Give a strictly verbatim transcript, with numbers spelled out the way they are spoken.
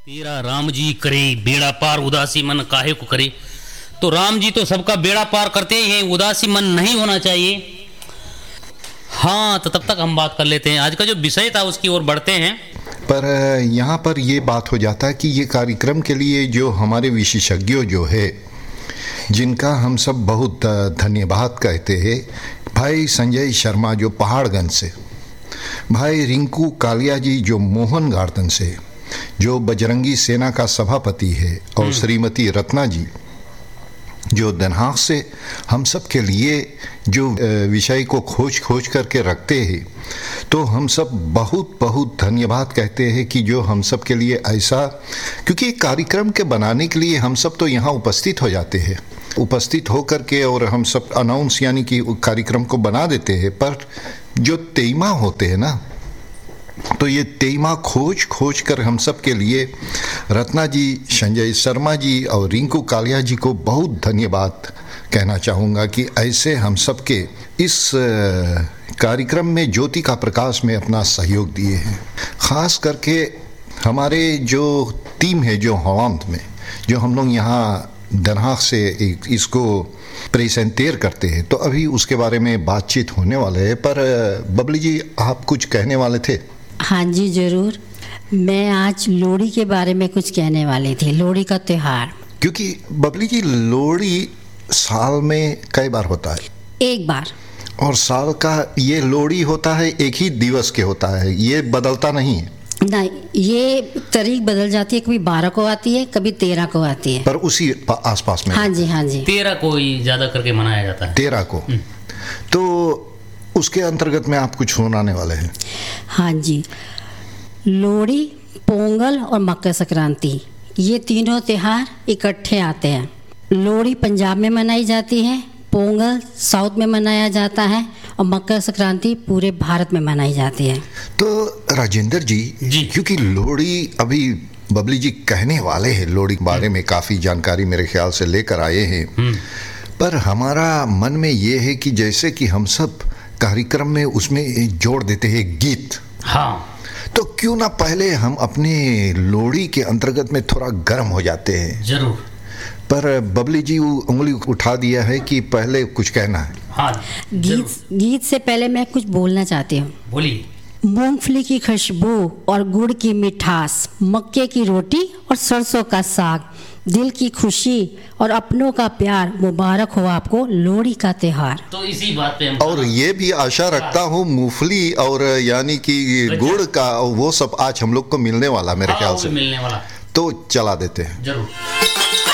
तेरा राम जी करे बेड़ा पार उदासी मन काहे को करे। तो राम जी तो सबका बेड़ा पार करते ही हैं, उदासी मन नहीं होना चाहिए। हाँ, तो तब तक हम बात कर लेते हैं, आज का जो विषय था उसकी ओर बढ़ते हैं। पर यहाँ पर ये बात हो जाता है कि ये कार्यक्रम के लिए जो हमारे विशेषज्ञ जो है, जिनका हम सब बहुत धन्यवाद कहते हैं, भाई संजय शर्मा जो पहाड़गंज से, भाई रिंकू कालिया जी जो मोहन गार्डन से, जो बजरंगी सेना का सभापति है, और श्रीमती रत्ना जी जो Den Haag से हम सब के लिए जो विषय को खोज खोज करके रखते हैं, तो हम सब बहुत बहुत धन्यवाद कहते हैं कि जो हम सब के लिए ऐसा, क्योंकि कार्यक्रम के बनाने के लिए हम सब तो यहाँ उपस्थित हो जाते हैं, उपस्थित हो करके और हम सब अनाउंस यानी कि कार्यक्रम को बना देते हैं, पर जो तेईमा होते हैं ना, तो ये तेईमा खोज खोज कर हम सब के लिए रत्ना जी, संजय शर्मा जी और रिंकू कालिया जी को बहुत धन्यवाद कहना चाहूँगा कि ऐसे हम सब के इस कार्यक्रम में ज्योति का प्रकाश में अपना सहयोग दिए हैं। ख़ास करके हमारे जो टीम है जो हॉलैंड में, जो हम लोग यहाँ Den Haag से एक इसको प्रेजेंटेर करते हैं, तो अभी उसके बारे में बातचीत होने वाले है। पर बबली जी, आप कुछ कहने वाले थे? हाँ जी ज़रूर, मैं आज लोहड़ी के बारे में कुछ कहने वाली थी, लोहड़ी का त्यौहार। क्योंकि बबली जी, लोहड़ी साल में कई बार होता है? एक बार। और साल का ये लोहड़ी होता है एक ही दिवस के होता है, ये बदलता नहीं है? नहीं, ये तारीख बदल जाती है, कभी बारह को आती है, कभी तेरह को आती है, पर उसी आसपास में। हाँ जी हाँ जी, तेरह को ही ज़्यादा करके मनाया जाता है। तेरह को। तो उसके अंतर्गत में आप कुछ सुनाने वाले हैं? हाँ जी, लोहड़ी, पोंगल और मकर संक्रांति, ये तीनों त्यौहार इकट्ठे आते हैं। लोहड़ी पंजाब में मनाई जाती है, पोंगल साउथ में मनाया जाता है, और मकर संक्रांति पूरे भारत में मनाई जाती है। तो राजेंद्र जी, जी, क्योंकि लोहड़ी अभी बबली जी कहने वाले हैं, लोहड़ी के बारे में काफ़ी जानकारी मेरे ख्याल से लेकर आए हैं, पर हमारा मन में ये है कि जैसे कि हम सब कार्यक्रम में उसमें जोड़ देते हैं गीत। हाँ, तो क्यों ना पहले हम अपने लोहड़ी के अंतर्गत में थोड़ा गर्म हो जाते हैं। जरूर। पर बबली जी उंगली उठा दिया है कि पहले कुछ कहना है। हाँ, गीत गीत से पहले मैं कुछ बोलना चाहती हूँ। बोलिए। मूंगफली की खुशबू और गुड़ की मिठास, मक्के की रोटी और सरसों का साग, दिल की खुशी और अपनों का प्यार, मुबारक हो आपको लोहड़ी का त्यौहार। तो इसी बात पे हम और ये भी आशा रखता हूँ मूंगफली और यानी कि गुड़ का वो सब आज हम लोग को मिलने वाला, मेरे ख्याल से मिलने वाला। तो चला देते हैं। जरूर।